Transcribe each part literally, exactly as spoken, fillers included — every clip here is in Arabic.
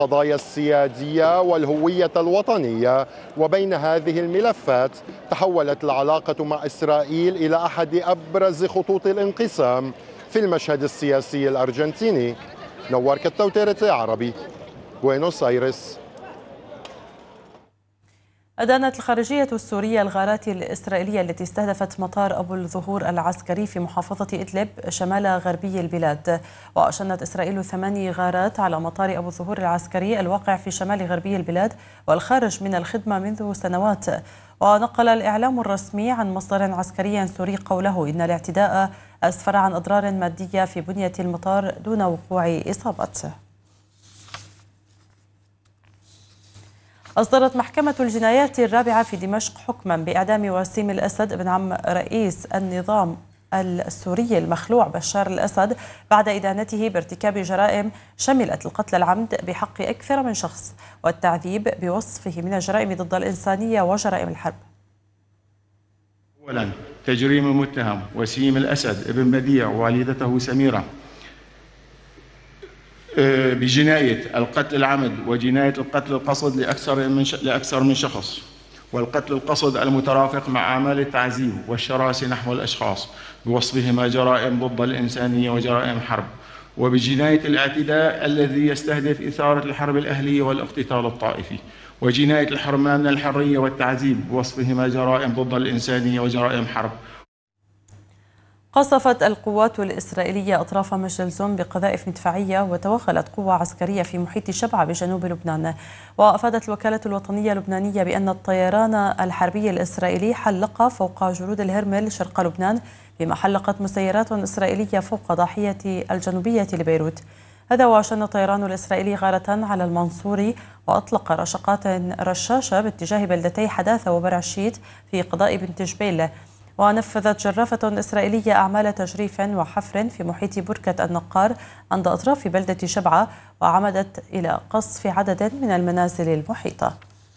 القضايا السيادية والهوية الوطنية، وبين هذه الملفات تحولت العلاقة مع إسرائيل إلى أحد أبرز خطوط الانقسام في المشهد السياسي الأرجنتيني. نوار كتوتيرتي عربي، بوينوس آيرس. أدانت الخارجية السورية الغارات الإسرائيلية التي استهدفت مطار أبو الظهور العسكري في محافظة إدلب شمال غربي البلاد. وأشنت إسرائيل ثماني غارات على مطار أبو الظهور العسكري الواقع في شمال غربي البلاد والخارج من الخدمة منذ سنوات. ونقل الإعلام الرسمي عن مصدر عسكري سوري قوله إن الاعتداء أسفر عن أضرار مادية في بنية المطار دون وقوع إصابات. أصدرت محكمة الجنايات الرابعة في دمشق حكما بإعدام وسيم الأسد ابن عم رئيس النظام السوري المخلوع بشار الأسد بعد إدانته بارتكاب جرائم شملت القتل العمد بحق أكثر من شخص والتعذيب بوصفه من الجرائم ضد الإنسانية وجرائم الحرب. أولا، تجريم المتهم وسيم الأسد ابن بديع ووالدته سميرة بجناية القتل العمد وجناية القتل القصد لأكثر من لأكثر من شخص، والقتل القصد المترافق مع أعمال التعذيب والشراسة نحو الأشخاص بوصفهما جرائم ضد الإنسانية وجرائم حرب، وبجناية الاعتداء الذي يستهدف إثارة الحرب الأهلية والاقتتال الطائفي، وجناية الحرمان من الحرية والتعذيب بوصفهما جرائم ضد الإنسانية وجرائم حرب. قصفت القوات الإسرائيلية أطراف مجلزون بقذائف مدفعية وتوغلت قوة عسكرية في محيط شبعة بجنوب لبنان. وأفادت الوكالة الوطنية اللبنانية بأن الطيران الحربي الإسرائيلي حلق فوق جنود الهرمل شرق لبنان، بما حلقت مسيرات إسرائيلية فوق ضاحية الجنوبية لبيروت. هذا وشن الطيران الإسرائيلي غارة على المنصوري وأطلق رشقات رشاشة باتجاه بلدتي حداثة وبرعشيت في قضاء بنت جبيل. ونفذت جرافة إسرائيلية أعمال تجريف وحفر في محيط بركة النقار عند أطراف بلدة شبعة، وعمدت إلى قصف عدد من المنازل المحيطة.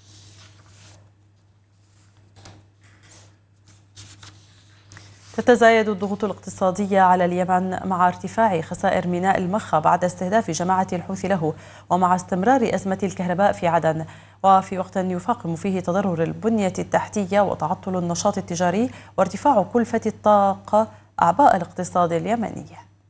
تتزايد الضغوط الاقتصادية على اليمن مع ارتفاع خسائر ميناء المخا بعد استهداف جماعة الحوثي له، ومع استمرار أزمة الكهرباء في عدن، وفي وقت يفاقم فيه تضرر البنية التحتية وتعطل النشاط التجاري وارتفاع كلفة الطاقة أعباء الاقتصاد اليمني.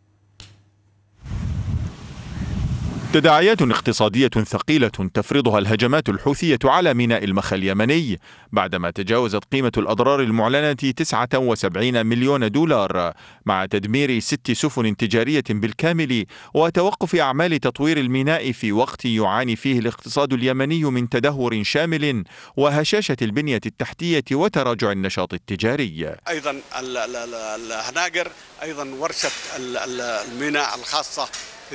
تداعيات اقتصادية ثقيلة تفرضها الهجمات الحوثية على ميناء المخا اليمني بعدما تجاوزت قيمة الأضرار المعلنة تسعة وسبعين مليون دولار، مع تدمير ست سفن تجارية بالكامل وتوقف أعمال تطوير الميناء في وقت يعاني فيه الاقتصاد اليمني من تدهور شامل وهشاشة البنية التحتية وتراجع النشاط التجاري. أيضا الهناجر، أيضا ورشة الميناء الخاصة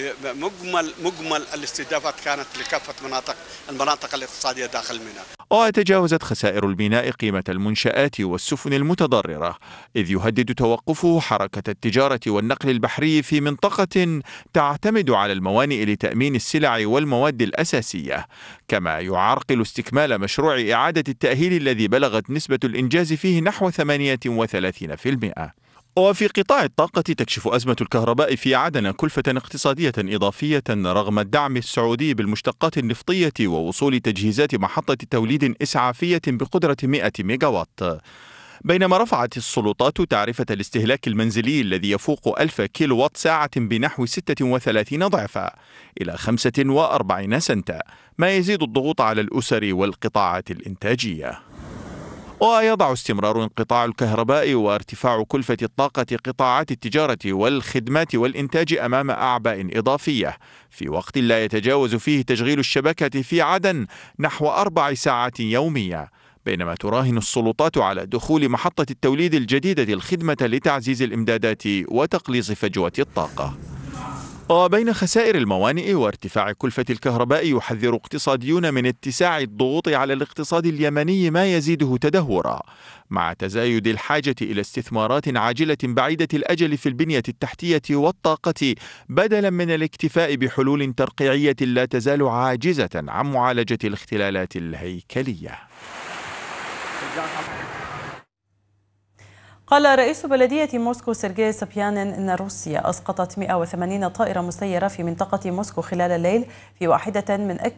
مجمل مجمل الاستهدافات كانت لكافة مناطق المناطق الاقتصادية داخل الميناء. وتجاوزت خسائر الميناء قيمة المنشآت والسفن المتضررة، إذ يهدد توقفه حركة التجارة والنقل البحري في منطقة تعتمد على الموانئ لتأمين السلع والمواد الأساسية، كما يعرقل استكمال مشروع إعادة التأهيل الذي بلغت نسبة الإنجاز فيه نحو ثمانية وثلاثين بالمئة. وفي قطاع الطاقة تكشف أزمة الكهرباء في عدن كلفة اقتصادية إضافية رغم الدعم السعودي بالمشتقات النفطية ووصول تجهيزات محطة توليد إسعافية بقدرة مئة ميجاوات، بينما رفعت السلطات تعرفة الاستهلاك المنزلي الذي يفوق ألف كيلووات ساعة بنحو ستة وثلاثين ضعفا إلى خمسة وأربعين سنتا، ما يزيد الضغوط على الأسر والقطاعات الإنتاجية. ويضع استمرار انقطاع الكهرباء وارتفاع كلفة الطاقة قطاعات التجارة والخدمات والإنتاج أمام أعباء إضافية، في وقت لا يتجاوز فيه تشغيل الشبكة في عدن نحو أربع ساعات يومية، بينما تراهن السلطات على دخول محطة التوليد الجديدة الخدمة لتعزيز الإمدادات وتقليص فجوة الطاقة. وبين خسائر الموانئ وارتفاع كلفة الكهرباء، يحذر اقتصاديون من اتساع الضغوط على الاقتصاد اليمني ما يزيده تدهورا، مع تزايد الحاجة إلى استثمارات عاجلة بعيدة الأجل في البنية التحتية والطاقة، بدلا من الاكتفاء بحلول ترقيعية لا تزال عاجزة عن معالجة الاختلالات الهيكلية. قال رئيس بلدية موسكو سيرجي سبيانين إن روسيا أسقطت مئة وثمانين طائرة مسيرة في منطقة موسكو خلال الليل في واحدة من أكبر